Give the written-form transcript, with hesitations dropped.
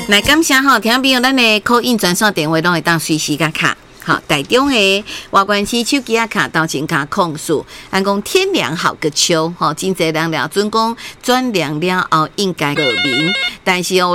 来感谢吼，听众朋友，咱的call in专线电话拢会当随时甲卡。好，台中的外关区手机啊卡到前卡控诉，按讲天凉好个秋，吼，真侪人了，准讲转凉了后应该过眠，但是哦。